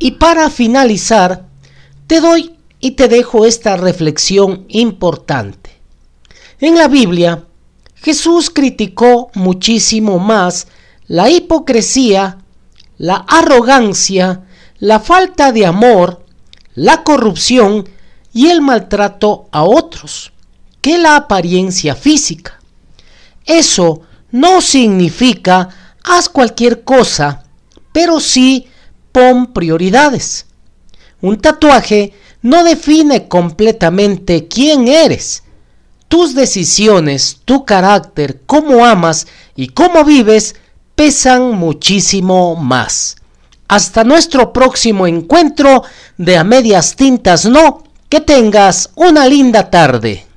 Y para finalizar, te doy y te dejo esta reflexión importante. En la Biblia, Jesús criticó muchísimo más la hipocresía, la arrogancia, la falta de amor, la corrupción y el maltrato a otros que la apariencia física. Eso no significa haz cualquier cosa, pero sí pon prioridades. Un tatuaje no define completamente quién eres. Tus decisiones, tu carácter, cómo amas y cómo vives pesan muchísimo más. Hasta nuestro próximo encuentro de A Medias Tintas No. Que tengas una linda tarde.